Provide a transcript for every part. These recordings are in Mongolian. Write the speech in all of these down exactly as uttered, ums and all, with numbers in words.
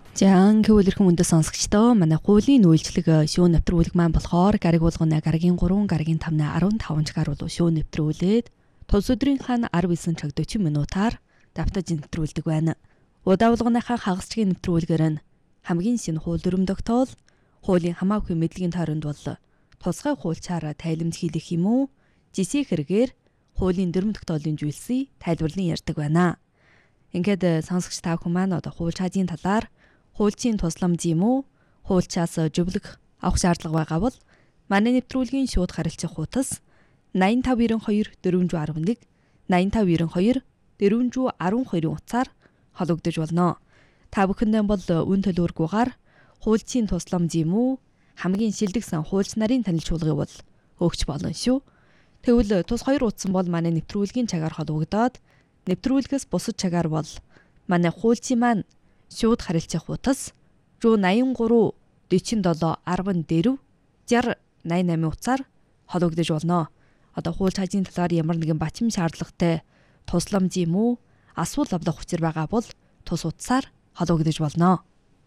За гэвэл эрхэм үндэс сонсогчдоо манай хуулийн үйлчлэг шүүн нэвтрүүлэг маань болохоор гариг болгоно гаригийн три, гаригийн тавь, арван таван ч гаруул шүүн нэвтрүүлээд тус өдрийнхаа арав девять цаг forty минутаар давтаж нэвтрүүлдэг байна. Удаа болгоныхаа хагасчгийн нэвтрүүлгээр нь хамгийн шинэ хууль дүрм тогтоол, хуулийн хамаагүй мэдлэгийн тойронд бол тусгай хуульчаар тайлбар хийх юм уу? Жисийн хэрэгээр хуулийн дүрм тогтоолын зүйлсийг тайлбарлан ярьдаг байна. Ингээд сонсогч та бүхэн маань одоо хууль чаажийн талаар хуульчийн тусламж юм уу? Хуульчаас зөвлөх авах шаардлага байгаа бол манай нэвтрүүлгийн шууд харилцах хуудас нine five nine two four one one nine five nine two four one two утсаар холбогдож болно. Та бүхэндээ бол үн төлбөргүйгээр хуульчийн тусламж юм уу? Хамгийн шилдэгсэн хуульч нарын танилцуулгыг бол өгч болно шүү. Тэгвэл тус хоёр утсан бол манай нэвтрүүлгийн цагаар холбогдоод нэвтрүүлгээс бусад цагаар бол манай хуульчийн маань шууд харилцах хуудас one eight three four seven one four zero eight eight утсаар холбогдож болно. Одоо хууль чаажийн талаар ямар нэгэн бачим шаардлагатай тусламж юм уу? Асуул авлах учир байгаа бол тус утсаар холбогдож болно.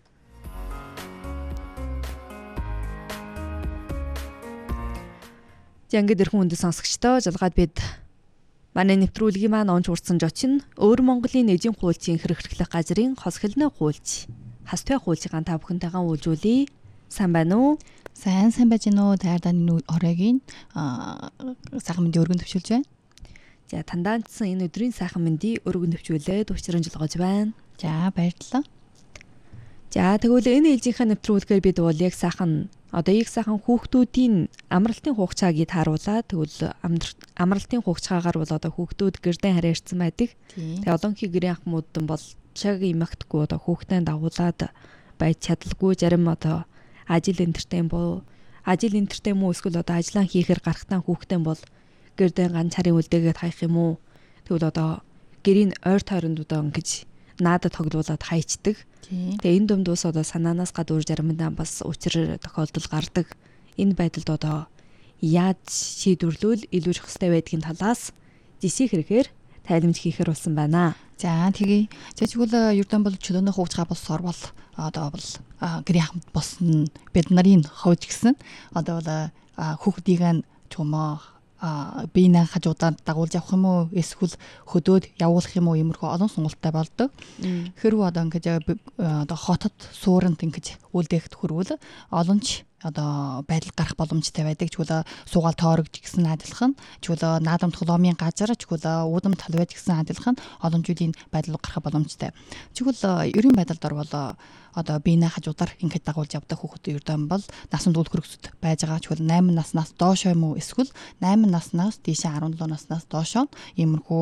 Янгид эрхэм үндэс сонсогчдоо жалгаад бид манай нэвтрүүлгийн маань онч урдсан жочин Өөр Монголын эдийн хуульчийн хэрэглэх газрын хос хэлний хуульч хастай хуульчийн та бүхэнтэйгээ уулзуулъя. Сайн байна уу? Сайн сайн байж гэнэ үү? Таардааны оройгийн сайхан мэндийн өргөн төвшүүлж байна. За тандаанцсан энэ өдрийн сайхан мэндийг өргөн төвшүүлээд учрамжилгаж байна. За баярлалаа. За тэгвэл энэ ээлжийнхээ нэвтрүүлгээр бид бол яг сайхан одоо их сайхан хүүхдүүдийн амралтын хугацааг тааруулаад тэгвэл амралтын хугацаагаар бол одоо хүүхдүүд гэрдэн харьяарсан байдаг. Тэгээ олонхий гэрийн ахмууддан бол чаг имэгтгүй одоо хүүхдэн дагуулад байж чадалгүй зарим одоо ажил энтертэй боо ажил энтертэй мүү эсвэл одоо ажиллаа хийхээр гарахтаа хүүхдэн бол гэрдэн ганц харийн үлдээгээд хаях юм уу? Тэгвэл одоо гэрийн ойр тойронд одоо ингэж наадад тоглуулад хайчдаг. Тэгээ энэ дунд ус одоо санаанаас гадуур заримдаа бас учир тохиолдол гардаг. Энэ байдалд одоо яаж шийдвэрлүүл илүү зохистой байдгийн талаас жисийн хэрэгээр тайлбарж хийхээр болсон байна. За тэгээ зэжгүүл ердөн бол чөлөөний хугацаа болсоор бол одоо бол гэрийн хамт болсон бид нарын ховж гисэн одоо бол хүүхдийг нь чумаа биенээ хажуудаар дагуулж явах юм уу эсвэл хөдөөд явуулах юм уу иймэрхүү олон сонголттой болдог. Хэрвээ одоо ингэж одоо хотод сууранд ингэж үлдээх төрвөл олонч одоо байдал гарах боломжтой байдаг. Чүлээ суугаал тоорогч гэсэн адилхан, чүлээ наадам тоглоомын газар, чүлээ уудам талваж гэсэн адилхан олон жилийн байдал гарах боломжтой. Чүлээ ерийн байдалд орвол одоо биенээ хажуудаар ингэж дагуулж явдаг хүүхэд ердөө бол насан турш хөргөсөд байж байгаа. Чүлээ eight наснаас доош юм уу эсвэл eight наснаас дээш sevenseven наснаас доош иймэрхүү